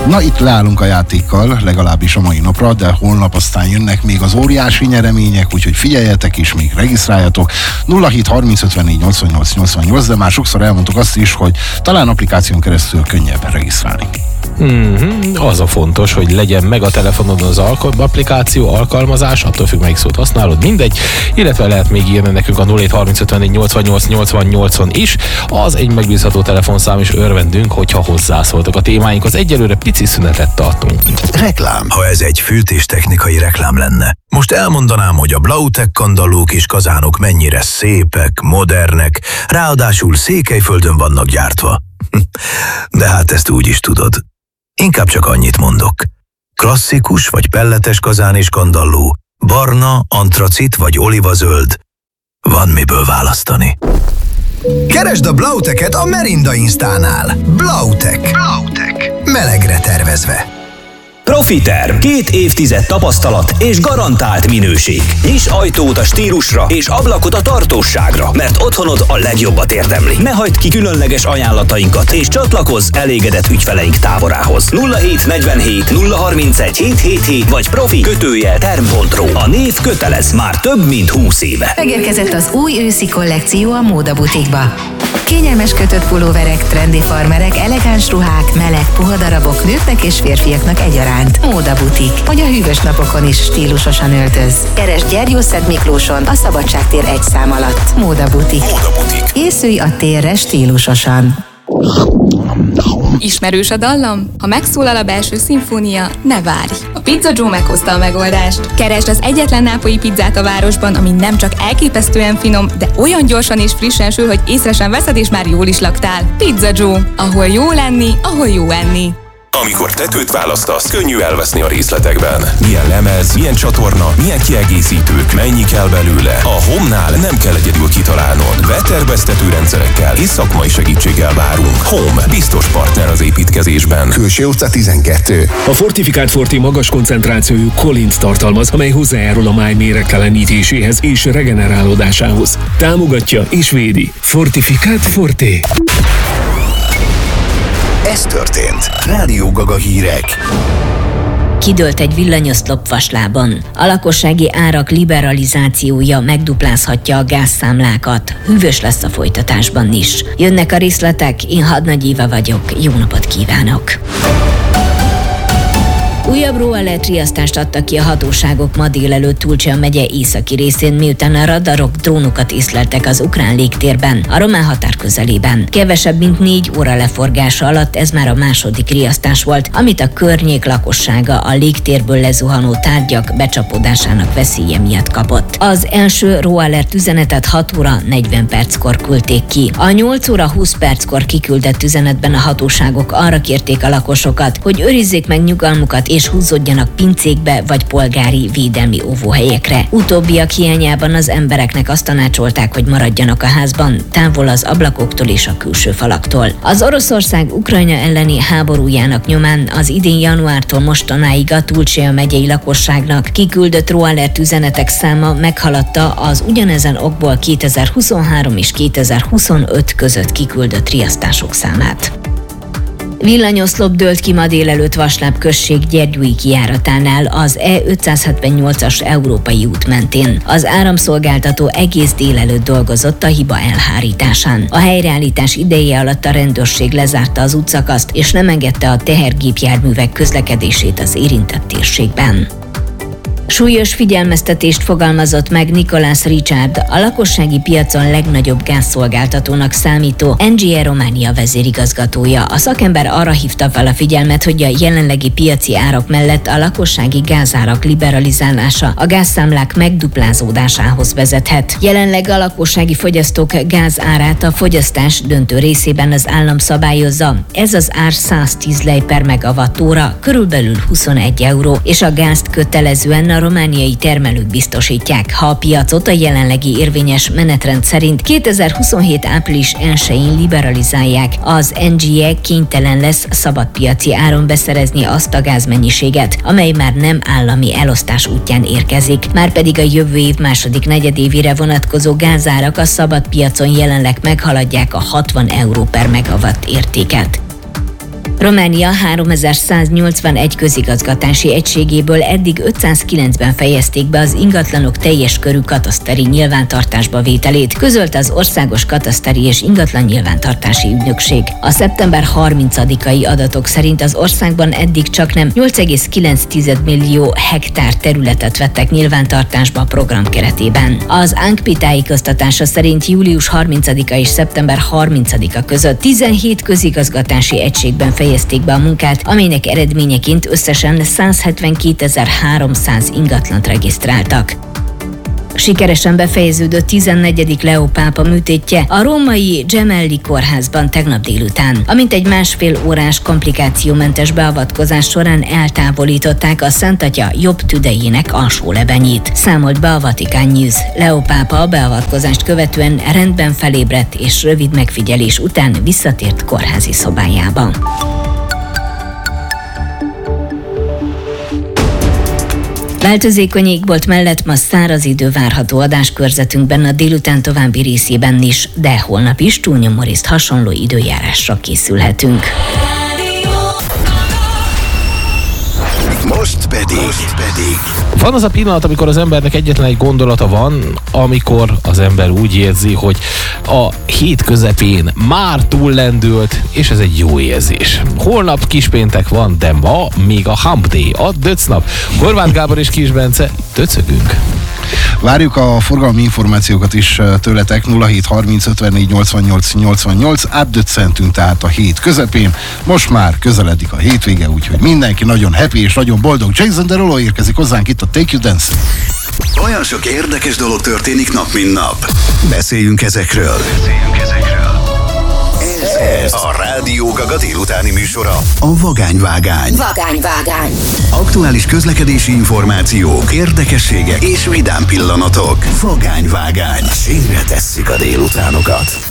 Na, itt leállunk a játékkal, legalábbis a mai napra, de holnap aztán jönnek még az óriási nyeremények, úgyhogy figyeljetek és még regisztráljatok. 07 30 54 88 88, de már sokszor elmondtuk azt is, hogy talán applikáción keresztül könnyebb regisztrálni. Az a fontos, hogy legyen meg a telefonodon az applikáció, alkalmazás, attól függ, melyik szót használod, mindegy, illetve lehet még írni nekünk a 07 30 54 88 88 is, az egy megbízható telefonszám, és örvendünk, hogyha hozzászóltok a témáinkhoz. Egyelőre pici szünetet tartunk. Reklám. Ha ez egy fűtéstechnikai reklám lenne, most elmondanám, hogy a Blautek kandallók és kazánok mennyire szépek, modernek, ráadásul Székelyföldön vannak gyártva. De hát ezt úgy is tudod. Inkább csak annyit mondok. Klasszikus vagy pelletes kazán és kandalló, barna, antracit vagy olivazöld. Van miből választani. Keresd a Blauteket a Merinda Instánál. Blautek. Melegre tervezve. Profiter. 2 évtized tapasztalat és garantált minőség. Nyiss ajtót a stílusra és ablakot a tartósságra, mert otthonod a legjobbat érdemli. Ne hagyd ki különleges ajánlatainkat, és csatlakozz elégedett ügyfeleink táborához. 0747 031 777 vagy profi-term.ro. A név kötelez már több mint 20 éve. Megérkezett az új őszi kollekció a Móda Butikba. Kényelmes kötött pulóverek, trendi farmerek, elegáns ruhák, meleg puhadarabok nőknek és férfiaknak egyaránt. Móda Butik, hogy a hűvös napokon is stílusosan öltöz. Keresd Gyergyószent Miklóson a Szabadságtér 1 szám alatt. Móda Butik. Készülj a térre stílusosan. Ismerős a dallam? Ha megszólal a belső szimfónia, ne várj! A Pizza Joe meghozta a megoldást. Keresd az egyetlen nápolyi pizzát a városban, ami nem csak elképesztően finom, de olyan gyorsan és frissen sül, hogy észre sem veszed, és már jól is laktál. Pizza Joe. Ahol jó lenni, ahol jó enni. Amikor tetőt választasz, könnyű elveszni a részletekben. Milyen lemez, milyen csatorna, milyen kiegészítők, mennyi kell belőle. A Home-nál nem kell egyedül kitalálnod. Veterbeztető rendszerekkel és szakmai segítséggel várunk. Home, biztos partner az építkezésben. Külső utca 12. A Fortifikált Forte magas koncentrációjú kolint tartalmaz, amely hozzájárul a máj méregtelenítéséhez és regenerálódásához. Támogatja és védi. Fortifikált Forte. Ez történt. Rádió Gaga hírek. Kidőlt egy villanyoszlop Vaslában. A lakossági árak liberalizációja megduplázhatja a gázszámlákat. Hűvös lesz a folytatásban is. Jönnek a részletek, én Hadnagy Éva vagyok. Jó napot kívánok! Újabb róalert riasztást adtak ki a hatóságok ma délelőtt Tulcsa megye északi részén, miután a radarok drónokat észleltek az ukrán légtérben, a román határ közelében. Kevesebb mint 4 óra leforgása alatt ez már a második riasztás volt, amit a környék lakossága a légtérből lezuhanó tárgyak becsapódásának veszélye miatt kapott. Az első róalert üzenetet 6 óra 40 perckor küldték ki. A 8 óra 20 perckor kiküldött üzenetben a hatóságok arra kérték a lakosokat, hogy őrizzék meg nyugalmukat és húzódjanak pincékbe vagy polgári védelmi óvóhelyekre. Utóbbiak hiányában az embereknek azt tanácsolták, hogy maradjanak a házban, távol az ablakoktól és a külső falaktól. Az Oroszország Ukrajna elleni háborújának nyomán az idén januártól mostanáig a Tulcsa megyei lakosságnak kiküldött róalert üzenetek száma meghaladta az ugyanezen okból 2023 és 2025 között kiküldött riasztások számát. Villanyoszlop dőlt ki ma délelőtt Vasláb község Gyergyói kijáratánál az E578-as európai út mentén. Az áramszolgáltató egész délelőtt dolgozott a hiba elhárításán. A helyreállítás ideje alatt a rendőrség lezárta az útszakaszt, és nem engedte a tehergépjárművek közlekedését az érintett térségben. Súlyos figyelmeztetést fogalmazott meg Nicolas Richard, a lakossági piacon legnagyobb gázszolgáltatónak számító NGE Románia vezérigazgatója. A szakember arra hívta fel a figyelmet, hogy a jelenlegi piaci árak mellett a lakossági gázárak liberalizálása a gázszámlák megduplázódásához vezethet. Jelenleg a lakossági fogyasztók gázárát a fogyasztás döntő részében az állam szabályozza. Ez az ár 110 lej per megawattóra, körülbelül 21 euró, és a gázt kötelezően a romániai termelők biztosítják. Ha a piacot a jelenlegi érvényes menetrend szerint 2027. április 1-én liberalizálják, az NGE kénytelen lesz szabadpiaci áron beszerezni azt a gázmennyiséget, amely már nem állami elosztás útján érkezik. Márpedig a jövő év második negyedévére vonatkozó gázárak a szabadpiacon jelenleg meghaladják a 60 euró per megawatt értéket. Románia 3181 közigazgatási egységéből eddig 509-ben fejezték be az ingatlanok teljes körű kataszteri nyilvántartásba vételét, közölte az Országos Kataszteri és Ingatlan Nyilvántartási Ügynökség. A szeptember 30-ai adatok szerint az országban eddig csaknem 8,9 millió hektár területet vettek nyilvántartásba a program keretében. Az ANKPI tájékoztatása szerint július 30-a és szeptember 30-a között 17 közigazgatási egységben fejezték be a munkát, amelynek eredményeként összesen 172.300 ingatlant regisztráltak. Sikeresen befejeződött 14. Leó pápa műtétje a római Gemelli kórházban tegnap délután. Amint egy másfél órás komplikációmentes beavatkozás során eltávolították a Szent Atya jobb tüdejének alsó lebenyét. Számolt be a Vatican News. Leó pápa a beavatkozást követően rendben felébredt és rövid megfigyelés után visszatért kórházi szobájába. Változékony égbolt mellett ma száraz idő várható adáskörzetünkben a délután további részében is, de holnap is túlnyomó részt hasonló időjárásra készülhetünk. Most pedig. Van az a pillanat, amikor az embernek egyetlen egy gondolata van, amikor az ember úgy érzi, hogy a hét közepén már túllendült, és ez egy jó érzés. Holnap kispéntek van, de ma még a Hump Day, a döcnap. Horváth Gábor és Kis Bence, döcögünk. Várjuk a forgalmi információkat is tőletek 07 30 54 88 88. Átdöccentünk tehát a hét közepén. Most már közeledik a hétvége, úgyhogy mindenki nagyon happy és nagyon boldog. Jason Derulo érkezik hozzánk itt a Take You Dancing. Olyan sok érdekes dolog történik nap, mint nap. Beszéljünk ezekről. Ez a Rádió Gaga délutáni műsora, a Vagányvágány. Aktuális közlekedési információk, érdekességek és vidám pillanatok. Vagányvágány. Sínre tesszük a délutánokat.